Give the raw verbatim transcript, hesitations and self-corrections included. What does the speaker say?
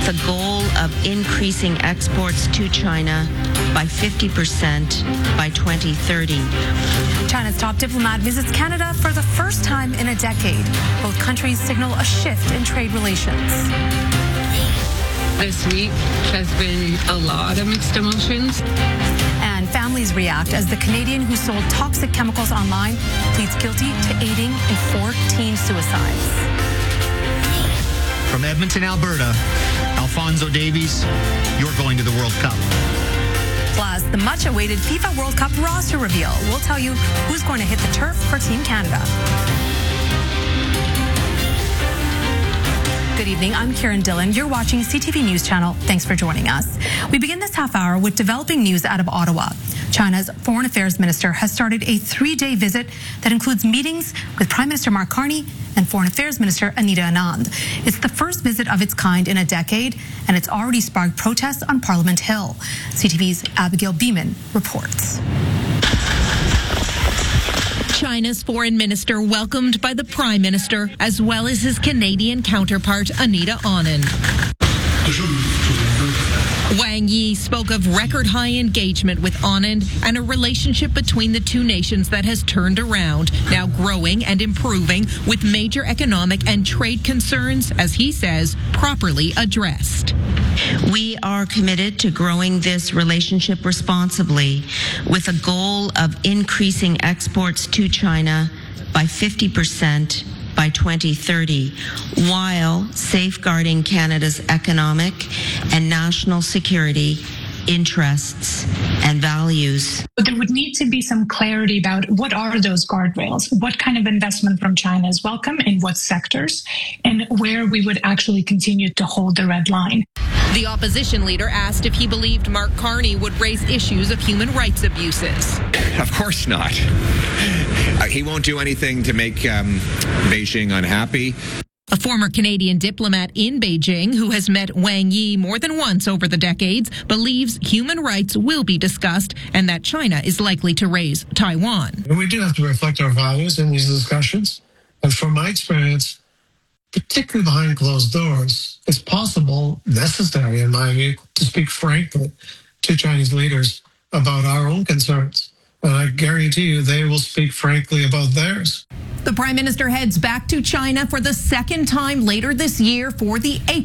with a goal of increasing exports to China by fifty percent by twenty thirty. China's top diplomat visits Canada for the first time in a decade. Both countries signal a shift in trade relations. This week has been a lot of mixed emotions. And families react as the Canadian who sold toxic chemicals online pleads guilty to aiding in fourteen suicides. From Edmonton, Alberta, Alfonso Davies, you're going to the World Cup. Plus, the much-awaited FIFA World Cup roster reveal. We'll tell you who's going to hit the turf for Team Canada. Good evening, I'm Karen Dillon. You're watching C T V News Channel. Thanks for joining us. We begin this half hour with developing news out of Ottawa. China's Foreign Affairs Minister has started a three-day visit that includes meetings with Prime Minister Mark Carney and Foreign Affairs Minister Anita Anand. It's the first visit of its kind in a decade, and it's already sparked protests on Parliament Hill. C T V's Abigail Beeman reports. China's foreign minister welcomed by the Prime Minister, as well as his Canadian counterpart, Anita Anand. Wang Yi spoke of record-high engagement with Anand and a relationship between the two nations that has turned around, now growing and improving with major economic and trade concerns, as he says, properly addressed. We are committed to growing this relationship responsibly with a goal of increasing exports to China by fifty percent by twenty thirty, while safeguarding Canada's economic and national security interests and values. There would need to be some clarity about what are those guardrails, what kind of investment from China is welcome in what sectors, and where we would actually continue to hold the red line. The opposition leader asked if he believed Mark Carney would raise issues of human rights abuses. Of course not. Uh, he won't do anything to make um, Beijing unhappy. A former Canadian diplomat in Beijing who has met Wang Yi more than once over the decades believes human rights will be discussed and that China is likely to raise Taiwan. We do have to reflect our values in these discussions. And from my experience, particularly behind closed doors, it's possible, necessary in my view, to speak frankly to Chinese leaders about our own concerns. And I guarantee you they will speak frankly about theirs. The Prime Minister heads back to China for the second time later this year for the